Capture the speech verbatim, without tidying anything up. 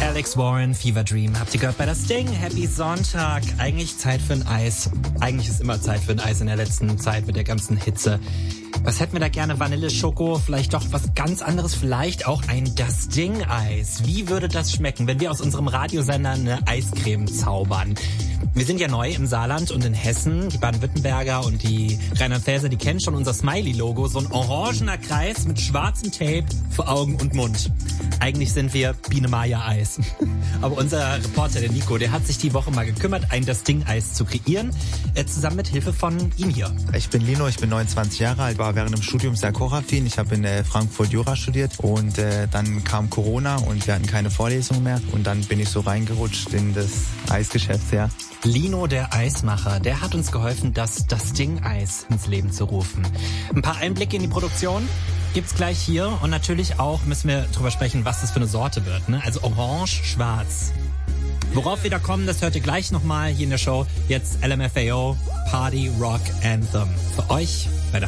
Alex Warren, Fever Dream. Habt ihr gehört bei das Ding? Happy Sonntag. Eigentlich Zeit für ein Eis. Eigentlich ist immer Zeit für ein Eis in der letzten Zeit mit der ganzen Hitze. Was hätten wir da gerne? Vanille, Schoko, vielleicht doch was ganz anderes, vielleicht auch ein Das Ding Eis. Wie würde das schmecken, wenn wir aus unserem Radiosender eine Eiscreme zaubern? Wir sind ja neu im Saarland und in Hessen. Die Baden-Württemberger und die Rheinland-Pfälzer, die kennen schon unser Smiley-Logo. So ein orangener Kreis mit schwarzem Tape für Augen und Mund. Eigentlich sind wir Biene Maya Eis. Aber unser Reporter, der Nico, der hat sich die Woche mal gekümmert, ein Das Ding Eis zu kreieren. Äh, zusammen mit Hilfe von ihm hier. Ich bin Lino, ich bin neunundzwanzig Jahre alt, war während dem Studium sehr kochaffin. Ich habe in äh, Frankfurt Jura studiert und äh, dann kam Corona und wir hatten keine Vorlesung mehr. Und dann bin ich so reingerutscht in das Eisgeschäft, ja. Lino, der Eismacher, der hat uns geholfen, das Das Ding Eis ins Leben zu rufen. Ein paar Einblicke in die Produktion gibt's gleich hier und natürlich auch müssen wir drüber sprechen, was das für eine Sorte wird, ne? Also orange, schwarz. Worauf wir da kommen, das hört ihr gleich nochmal hier in der Show. Jetzt L M F A O, Party Rock Anthem. Für euch bei Das